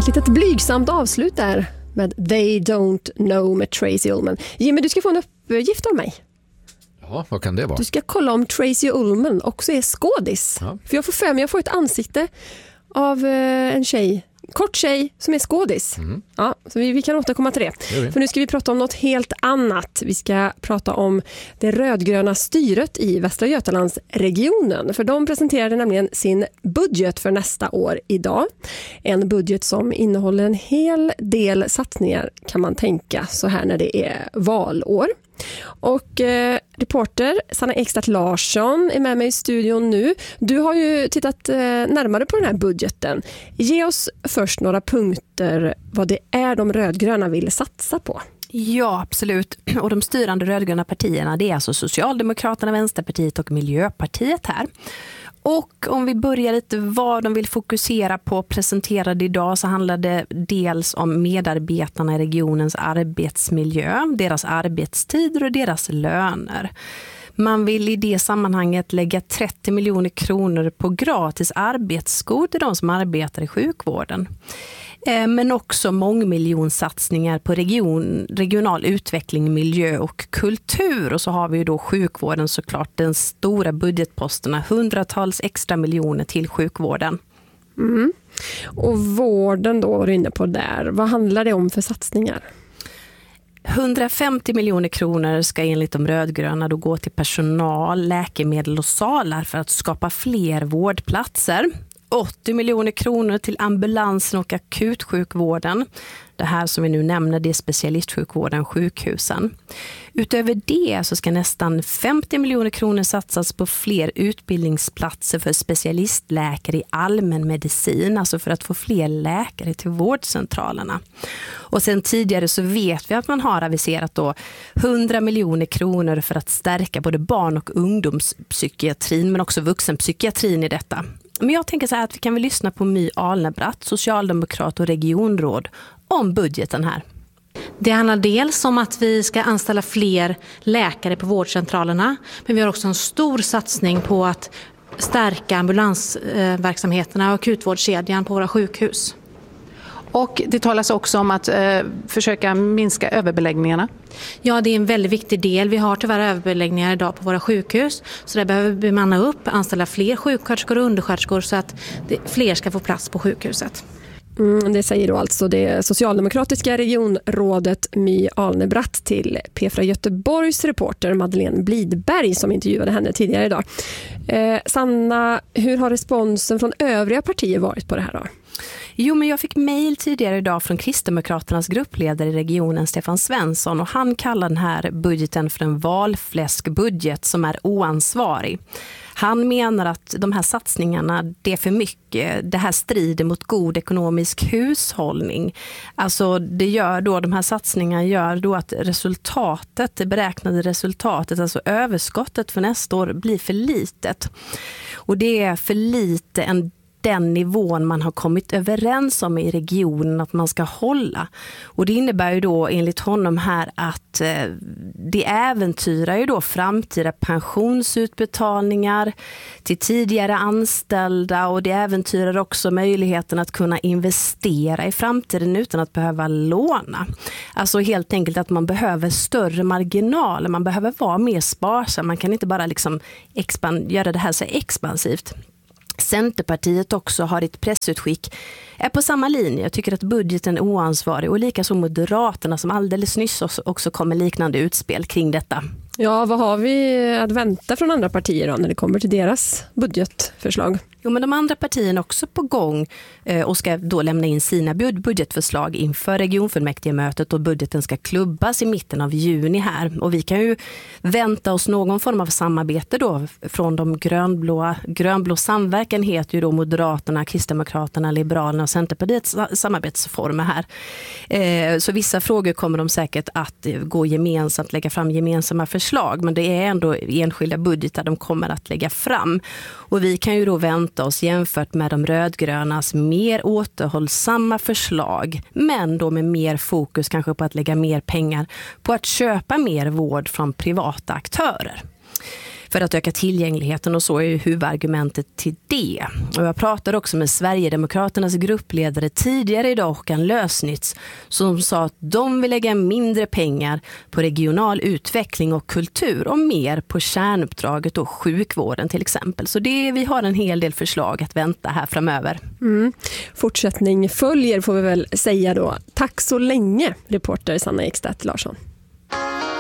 Ett litet blygsamt avslut där med They Don't Know med Tracy Ullman. Jimmy, du ska få en uppgift av mig. Ja, vad kan det vara? Du ska kolla om Tracy Ullman också är skådis. Ja. För jag får ett ansikte av en kort tjej som är skådis. Ja, så vi kan återkomma till det. För nu ska vi prata om något helt annat. Vi ska prata om det rödgröna styret i Västra Götalandsregionen. För de presenterade nämligen sin budget för nästa år idag. En budget som innehåller en hel del satsningar, kan man tänka, så här när det är valår. Och reporter Sanna Ekstedt Larsson är med mig i studion nu. Du har ju tittat närmare på den här budgeten. Ge oss först några punkter vad det är de rödgröna vill satsa på. Ja, absolut. Och de styrande rödgröna partierna, det är alltså Socialdemokraterna, Vänsterpartiet och Miljöpartiet här. Och om vi börjar lite vad de vill fokusera på presenterade idag, så handlar det dels om medarbetarna i regionens arbetsmiljö, deras arbetstider och deras löner. Man vill i det sammanhanget lägga 30 miljoner kronor på gratis arbetsskor till de som arbetar i sjukvården. Men också mångmiljonsatsningar på regional utveckling, miljö och kultur. Och så har vi ju då sjukvården, såklart den stora budgetposterna, hundratals extra miljoner till sjukvården. Och vården då var du inne på där. Vad handlar det om för satsningar? 150 miljoner kronor ska enligt de rödgröna då gå till personal, läkemedel och salar för att skapa fler vårdplatser. 80 miljoner kronor till ambulansen och akutsjukvården. Det här som vi nu nämner, det är specialistsjukvården, sjukhusen. Utöver det så ska nästan 50 miljoner kronor satsas på fler utbildningsplatser för specialistläkare i allmän medicin, alltså för att få fler läkare till vårdcentralerna. Och sen tidigare så vet vi att man har aviserat då 100 miljoner kronor för att stärka både barn- och ungdomspsykiatrin men också vuxenpsykiatrin i detta. Men jag tänker så här att vi kan väl lyssna på My Alnebratt, socialdemokrat och regionråd, om budgeten här. Det handlar dels om att vi ska anställa fler läkare på vårdcentralerna, men vi har också en stor satsning på att stärka ambulansverksamheterna och akutvårdskedjan på våra sjukhus. Och det talas också om att försöka minska överbeläggningarna. Ja, det är en väldigt viktig del. Vi har tyvärr överbeläggningar idag på våra sjukhus. Så där behöver vi bemanna upp, anställa fler sjuksköterskor och undersköterskor så att fler ska få plats på sjukhuset. Det säger då alltså det socialdemokratiska regionrådet My Alnebratt till P4 Göteborgs reporter Madeleine Blidberg som intervjuade henne tidigare idag. Sanna, hur har responsen från övriga partier varit på det här då? Jo, men jag fick mejl tidigare idag från Kristdemokraternas gruppledare i regionen, Stefan Svensson, och han kallar den här budgeten för en valfläskbudget som är oansvarig. Han menar att de här satsningarna, det är för mycket, det här strider mot god ekonomisk hushållning. Alltså de här satsningarna gör då att det beräknade resultatet, alltså överskottet för nästa år blir för litet. Och det är för lite än den nivån man har kommit överens om i regionen att man ska hålla. Och det innebär ju då enligt honom här att det äventyrar ju då framtida pensionsutbetalningar till tidigare anställda, och det äventyrar också möjligheten att kunna investera i framtiden utan att behöva låna. Alltså helt enkelt att man behöver större marginaler, man behöver vara mer sparsam, man kan inte bara liksom göra det här så expansivt. Centerpartiet också har ett pressutskick är på samma linje. Jag tycker att budgeten är oansvarig, och likaså Moderaterna som alldeles nyss också kommer liknande utspel kring detta. Ja, vad har vi att vänta från andra partier då när det kommer till deras budgetförslag? Jo, men de andra partierna är också på gång och ska då lämna in sina budgetförslag inför regionfullmäktigemötet, och budgeten ska klubbas i mitten av juni här. Och vi kan ju vänta oss någon form av samarbete då från de grönblå samverkan heter ju då Moderaterna, Kristdemokraterna, Liberalerna och Centerpartiets samarbetsformer här. Så vissa frågor kommer de säkert att gå gemensamt, lägga fram gemensamma förslag, men det är ändå enskilda budgetar de kommer att lägga fram. Och vi kan ju då vänta oss jämfört med de rödgrönas mer återhållsamma förslag, men då med mer fokus kanske på att lägga mer pengar på att köpa mer vård från privata aktörer. för att öka tillgängligheten, och så är ju huvudargumentet till det. Och jag pratade också med Sverigedemokraternas gruppledare tidigare idag, Håkan Lösnitz, som sa att de vill lägga mindre pengar på regional utveckling och kultur och mer på kärnuppdraget och sjukvården till exempel. Så vi har en hel del förslag att vänta här framöver. Fortsättning följer får vi väl säga då. Tack så länge, reporter Sanna Ekstedt Larsson.